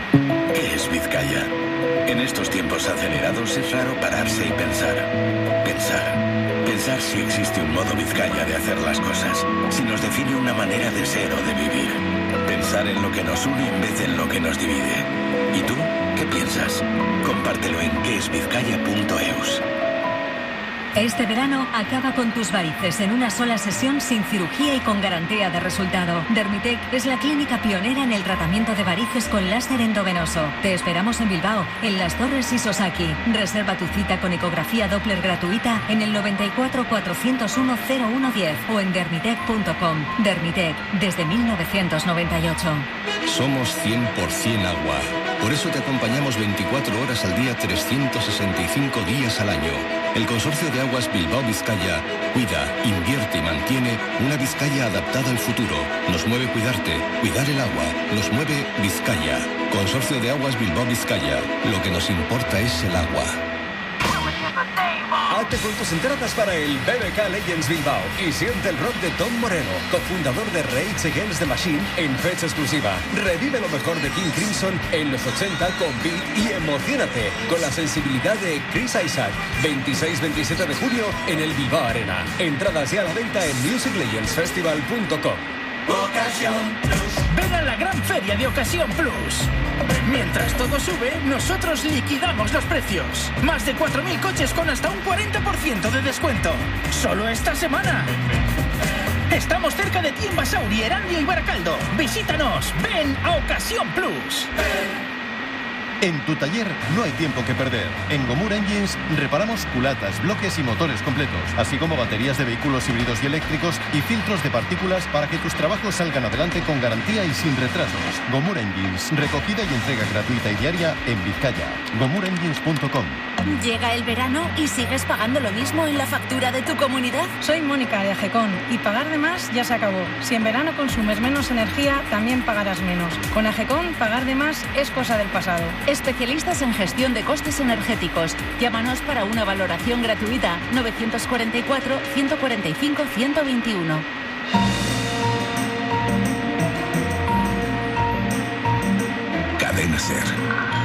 ¿Qué es Vizcaya? En estos tiempos acelerados es raro pararse y pensar. Pensar si existe un modo Vizcaya de hacer las cosas, si nos define una manera de ser o de vivir. Pensar en lo que nos une en vez de en lo que nos divide. ¿Y tú? ¿Qué piensas? Compártelo en quesvizcaya.eus. Este verano acaba con tus varices en una sola sesión sin cirugía y con garantía de resultado. Dermitec es la clínica pionera en el tratamiento de varices con láser endovenoso. Te esperamos en Bilbao, en Las Torres y Sosaki. Reserva tu cita con ecografía Doppler gratuita en el 94 401 0110 o en dermitec.com. Dermitec, desde 1998. Somos 100% agua. Por eso te acompañamos 24 horas al día, 365 días al año. El Consorcio de Aguas Bilbao Vizcaya cuida, invierte y mantiene una Vizcaya adaptada al futuro. Nos mueve cuidarte, cuidar el agua. Nos mueve Vizcaya. Consorcio de Aguas Bilbao Vizcaya. Lo que nos importa es el agua. Hazte con tus entradas para el BBK Legends Bilbao y siente el rock de Tom Morello, cofundador de Rage Against the Machine, en fecha exclusiva. Revive lo mejor de King Crimson en los 80 con Beat y emocionate con la sensibilidad de Chris Isaac. 26-27 de junio en el Bilbao Arena. Entradas ya a la venta en musiclegendsfestival.com. Ocasión Plus. Ven a la gran feria de Ocasión Plus. Mientras todo sube, nosotros liquidamos los precios. Más de 4.000 coches con hasta un 40% de descuento. Solo esta semana. Estamos cerca de ti en Basauri, Erandio y Baracaldo. Visítanos. Ven a Ocasión Plus. En tu taller no hay tiempo que perder. En Gomur Engines reparamos culatas, bloques y motores completos, así como baterías de vehículos híbridos y eléctricos y filtros de partículas para que tus trabajos salgan adelante con garantía y sin retrasos. Gomur Engines, recogida y entrega gratuita y diaria en Vizcaya. GomurEngines.com. ¿Llega el verano y sigues pagando lo mismo en la factura de tu comunidad? Soy Mónica de Agecon y pagar de más ya se acabó. Si en verano consumes menos energía, también pagarás menos. Con Agecon, pagar de más es cosa del pasado. Especialistas en gestión de costes energéticos. Llámanos para una valoración gratuita. 944 145 121. Cadena Ser.